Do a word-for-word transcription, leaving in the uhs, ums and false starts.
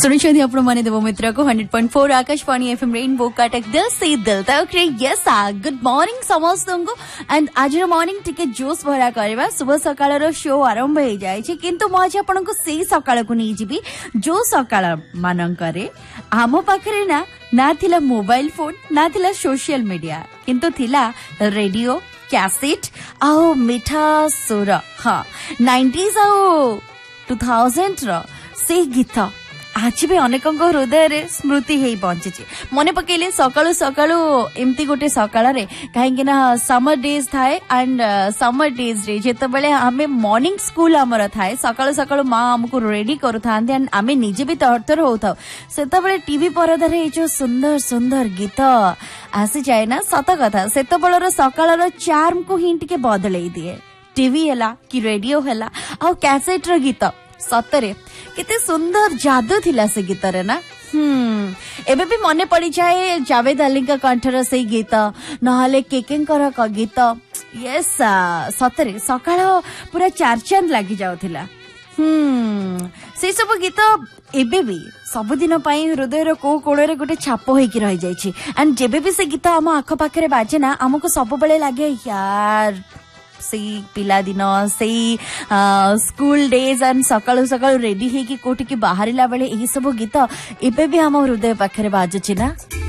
सुनिछथि आपण माने देव मित्र को hundred point four Akashvani FM rainbow Cuttack दिल से दिल तक रे यस आ गुड मॉर्निंग समस्त को एंड आज मॉर्निंग टिके जोश भरा करबा सुबह सकाळ रो शो आरंभ हो जाय छै किंतु म आज आपण को सेही सकाळ को नै जिबी जो सकाळ मानन करे आमो पाखरे ना ना थिला मोबाइल फोन ना थिला सोशल मीडिया किंतु थिला रेडियो कैसेट आओ मिठा सुर हाँ नाइंटीज़ आओ टू थाउजेंड रो से गीत आज भी अनेक हृदय रे स्मृति हेई पहुंची मने पकेले सकाळु सकाळु एमती गोटे सकाळ रे कहीं ना समर डेज थाए एंड समर डेज रे जेते बेले हमें मॉर्निंग स्कूल हमर थाए सकाळु सकाळु मां हमको रेडी करू थांते एंड हमें निजे भी तड़तर होता सेते बेले टीवी परदा रे जो सुंदर सुंदर गीत आसी जाए ना सत कथा सेते बेलर सकाळ रो चार्म को ही टिके बदलई दिए टीवी हला कि रेडियो हला आ कैसेट रो गीत सतरे केते सुंदर जादू थिला से गीत रे ना हम्म एबे भी मने पड़ी जाए जावेद अली का कंठर से गीत नहले केकेंकर का गीत यस सतरे सकाळ पूरा चार चांद लागि जाउथिला हम्म से सब गीत एबे भी सब दिन पई हृदय रो को कोळे रे गोटे छाप होई कि रहि जाय छी एंड जेबे भी से गीत हम आख पाखरे बाजे ना हमको सब बेले लागे यार से पिला दिन से स्कूल डेज एंड सकाळु सकाळु रेडी हे कि कोठी कि बाहरिला बेले एही सब गीत एबे भी हम हृदय पाखरे बाजुछि ना।